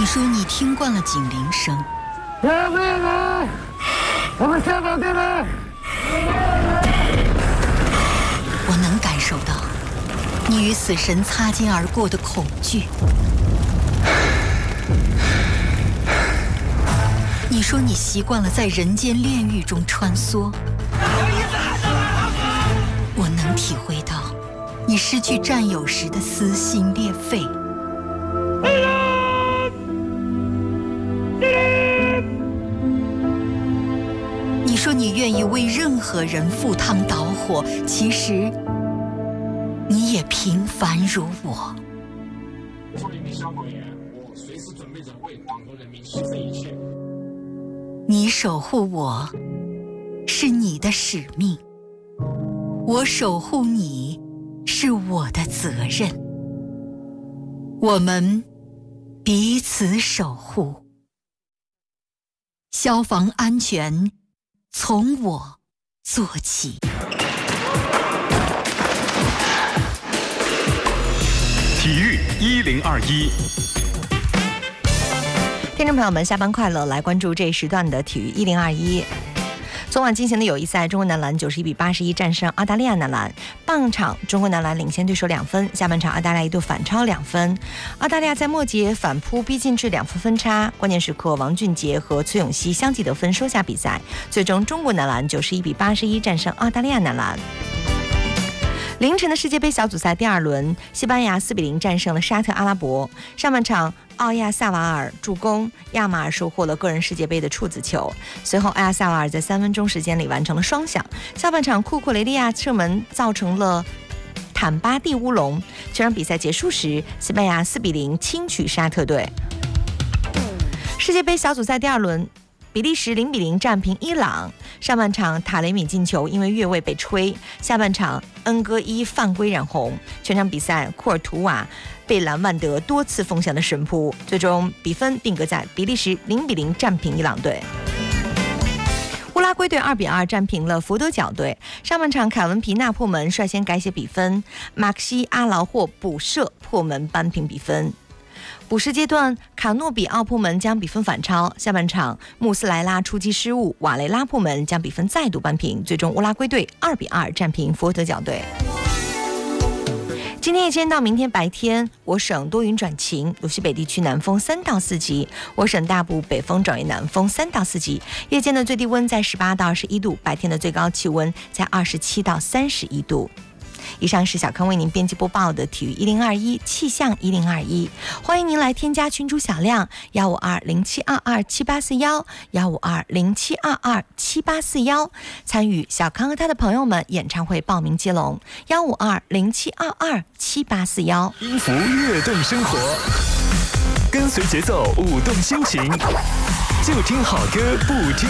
说你听惯了警铃声， 我们下岗电来。 我能感受到你与死神擦肩而过的恐惧。你说你习惯了在人间炼狱中穿梭，我能体会到你失去战友时的撕心裂肺。你说你愿意为任何人赴汤蹈火，其实你也平凡如我。 作为一名消防员，我随时准备着为党和人民牺牲一切。 你守护我，是你的使命；我守护你，是我的责任。我们彼此守护，消防安全从我做起。 体育1021。 听众朋友们，下班快乐！来关注这一时段的体育1021。昨晚进行的友谊赛，中国男篮91比81战胜澳大利亚男篮。半场，中国男篮领先对手2分，下半场澳大利亚一度反超2分。澳大利亚在末节反扑，逼近至2分分差。关键时刻，王俊杰和崔永熙相继得分，收下比赛。最终，中国男篮91比81战胜澳大利亚男篮。凌晨的世界杯小组赛第2轮，西班牙4比0战胜了沙特阿拉伯。上半场，奥亚萨瓦尔助攻，亚马尔收获了个人世界杯的处子球。随后，奥亚萨瓦尔在3分钟时间里完成了双响。下半场，库库雷利亚射门造成了坦巴蒂乌龙。全场比赛结束时，西班牙4比0轻取沙特队。世界杯小组赛第2轮，比利时0比0战平伊朗。上半场塔雷米进球因为越位被吹，下半场恩戈伊犯规染红。全场比赛，库尔图瓦被兰万德多次奉献了神扑，最终比分定格在比利时0比0战平伊朗队。乌拉圭队2比2战平了佛得角队。上半场，凯文皮纳破门率先改写比分，马克西阿劳霍补射破门扳平比分。补时阶段，卡诺比奥破门将比分反超。下半场，穆斯莱拉出击失误，瓦雷拉破门将比分再度扳平。最终，乌拉圭队2比2战平佛得角队。今天夜间到明天白天，我省多云转晴，鲁西北地区南风3到4级，我省大部北风转为南风3到4级。夜间的最低温在18到21度，白天的最高气温在27到31度。以上是小康为您编辑播报的体育1021气象1021，欢迎您来添加群主小亮15207227841，15207227841，参与小康和他的朋友们演唱会报名接龙15207227841。 音符跃动生活，跟随节奏舞动心情，就听好歌不听